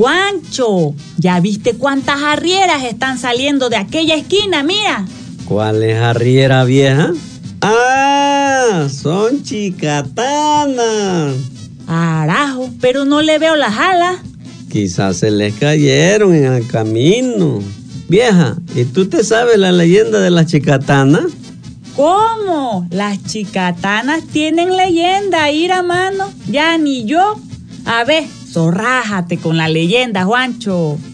Juancho, ¿ya viste cuántas arrieras están saliendo de aquella esquina? Mira. ¿Cuál es arriera, vieja? ¡Ah! Son chicatanas. Carajo, pero no le veo las alas. Quizás se les cayeron en el camino. Vieja, ¿y tú te sabes la leyenda de las chicatanas? ¿Cómo? Las chicatanas tienen leyenda, Ira, mano. Ya ni yo. A ver, zorrájate con la leyenda, Juancho.